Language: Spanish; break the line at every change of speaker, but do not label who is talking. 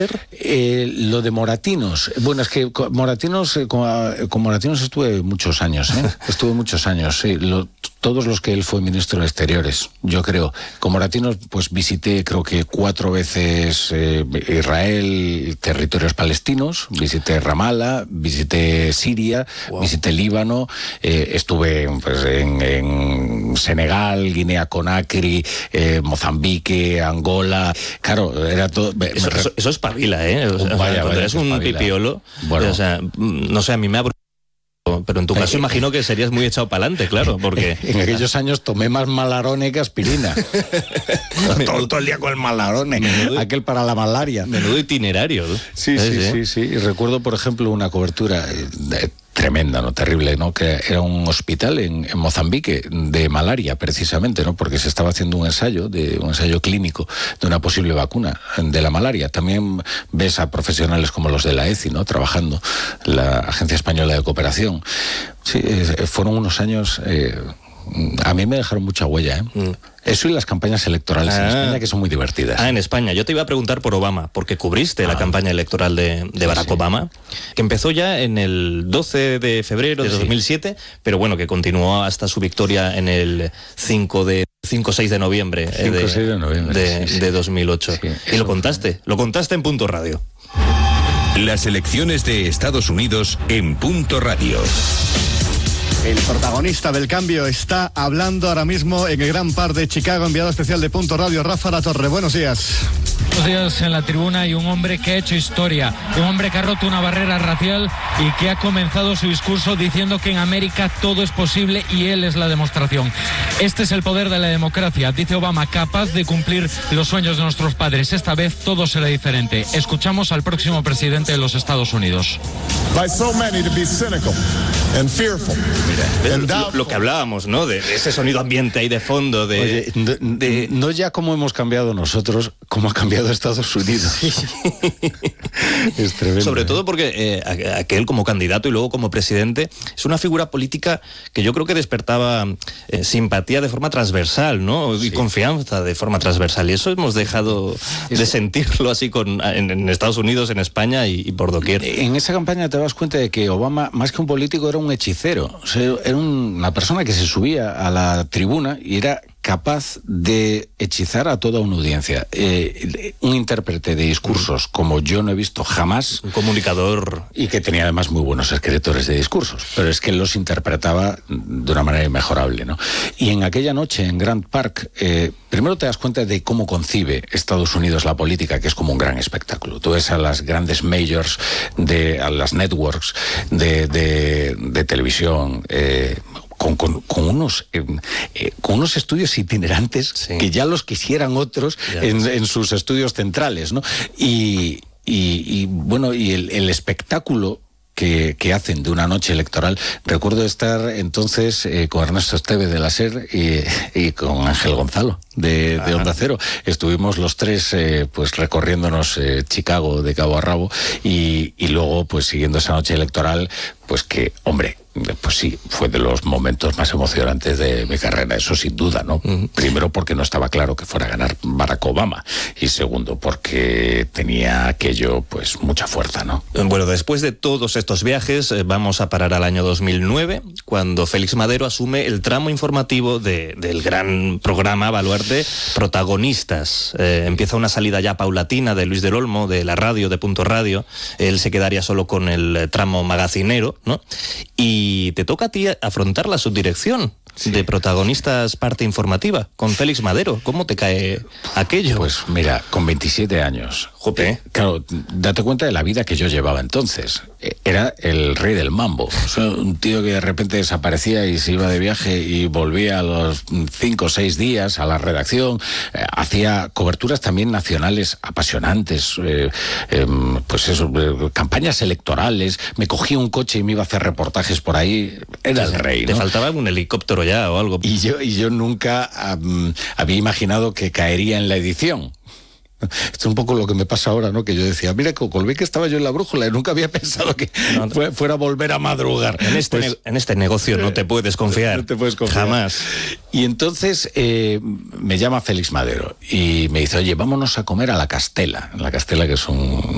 Lo de Moratinos. Bueno, es que con Moratinos estuve muchos años, ¿eh? Estuve muchos años, sí. Todos los que él fue ministro de Exteriores, yo creo. Con Moratinos, pues visité, creo que 4 veces Israel, territorios palestinos, visité Ramallah, visité Siria, visité Líbano, estuve pues, en Senegal, Guinea-Conakry, Mozambique, Angola. Claro, era todo.
Eso es pavila, ¿eh? Cuando eres un pipiolo, bueno, o sea, no sé, a mí me ha... Pero en tu caso imagino que serías muy echado para adelante, claro, porque...
En aquellos años tomé más Malarone que aspirina. todo el día con el Malarone, aquel para la malaria.
Menudo itinerario.
Sí. Y recuerdo, por ejemplo, una cobertura tremenda, ¿no? Terrible, ¿no? Que era un hospital en Mozambique de malaria, precisamente, ¿no? Porque se estaba haciendo un ensayo clínico de una posible vacuna de la malaria. También ves a profesionales como los de la ECI, ¿no? Trabajando, la Agencia Española de Cooperación. Sí, fueron unos años... a mí me dejaron mucha huella, ¿eh? Eso y las campañas electorales en España, que son muy divertidas.
En España. Yo te iba a preguntar por Obama, porque cubriste la campaña electoral de Barack Obama, que empezó ya en el 12 de febrero de 2007, pero bueno, que continuó hasta su victoria en el 5-6 de noviembre, de 2008. Sí, y lo contaste en Punto Radio.
Las elecciones de Estados Unidos en Punto Radio.
El protagonista del cambio está hablando ahora mismo en el Gran Par de Chicago, enviado especial de Punto Radio, Rafa Latorre. Buenos días.
Buenos días. En la tribuna hay un hombre que ha hecho historia, un hombre que ha roto una barrera racial y que ha comenzado su discurso diciendo que en América todo es posible y él es la demostración. Este es el poder de la democracia, dice Obama, capaz de cumplir los sueños de nuestros padres. Esta vez todo será diferente. Escuchamos al próximo presidente de los Estados Unidos.
By so many to be cynical and fearful.
Lo que hablábamos, ¿no? De ese sonido ambiente ahí de fondo.
No ya cómo hemos cambiado nosotros, cómo ha cambiado Estados Unidos.
Sí.
Es tremendo.
Sobre todo porque aquel como candidato y luego como presidente es una figura política que yo creo que despertaba simpatía de forma transversal, ¿no? Y confianza de forma transversal. Y eso hemos dejado de sentirlo así en Estados Unidos, en España y por doquier.
En esa campaña te das cuenta de que Obama, más que un político, era un hechicero. O sea, era una persona que se subía a la tribuna y era capaz de hechizar a toda una audiencia. Un intérprete de discursos como yo no he visto jamás.
Un comunicador.
Y que tenía además muy buenos escritores de discursos. Pero es que él los interpretaba de una manera inmejorable, ¿no? Y en aquella noche en Grant Park, primero te das cuenta de cómo concibe Estados Unidos la política, que es como un gran espectáculo. Tú ves a las grandes majors, a las networks de televisión, con unos estudios itinerantes que ya los quisieran otros en sus estudios centrales, ¿no? Y bueno, y el espectáculo que hacen de una noche electoral. Recuerdo estar entonces con Ernesto Esteve de la SER y con Ángel Gonzalo de Onda Cero. Estuvimos los tres pues recorriéndonos Chicago de cabo a rabo y luego pues siguiendo esa noche electoral, pues que, hombre, pues sí, fue de los momentos más emocionantes de mi carrera, eso sin duda, ¿no? Primero porque no estaba claro que fuera a ganar Barack Obama y segundo porque tenía aquello, pues, mucha fuerza, ¿no?
Bueno, después de todos estos viajes vamos a parar al año 2009, cuando Félix Madero asume el tramo informativo del gran programa Baluarte Protagonistas. Empieza una salida ya paulatina de Luis del Olmo, de la radio, de Punto Radio. Él se quedaría solo con el tramo magacinero, ¿no? Y te toca a ti afrontar la subdirección de Protagonistas, parte informativa, con Félix Madero. ¿Cómo te cae aquello?
Pues mira, con 27 años.
Jope.
Claro, date cuenta de la vida que yo llevaba entonces. Era el rey del mambo. O sea, un tío que de repente desaparecía y se iba de viaje y volvía a los 5 o 6 días a la redacción. Hacía coberturas también nacionales apasionantes. Pues eso, campañas electorales. Me cogía un coche y me iba a hacer reportajes por ahí. Era el rey, ¿no?
Te faltaba un helicóptero ya o algo.
Y yo nunca había imaginado que caería en la edición. Esto es un poco lo que me pasa ahora, ¿no? Que yo decía, mira, colgué que estaba yo en La Brújula y nunca había pensado que fuera a volver a madrugar.
En este negocio no te puedes confiar.
No te puedes confiar.
Jamás.
Y entonces me llama Félix Madero y me dice, oye, vámonos a comer a La Castela. La Castela, que es un